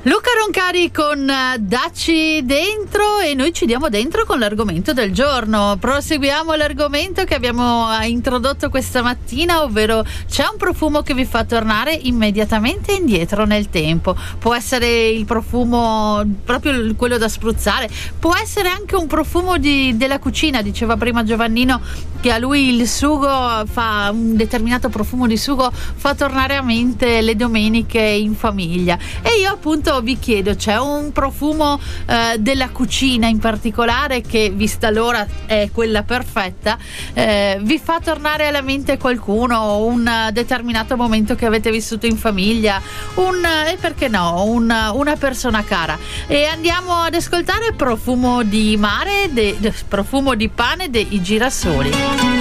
Luca Roncari con Dacci Dentro, e noi ci diamo dentro con l'argomento del giorno. Proseguiamo l'argomento che abbiamo introdotto questa mattina, ovvero c'è un profumo che vi fa tornare immediatamente indietro nel tempo. Può essere il profumo proprio quello da spruzzare, può essere anche un profumo della cucina. Diceva prima Giovannino che a lui il sugo fa un determinato profumo di sugo, fa tornare a mente le domeniche in famiglia. E io appunto vi chiedo, c'è un profumo della cucina in particolare che, vista l'ora, è quella perfetta, vi fa tornare alla mente qualcuno, un determinato momento che avete vissuto in famiglia, e perché no, una persona cara. E andiamo ad ascoltare Profumo di mare, profumo di pane dei Girasoli.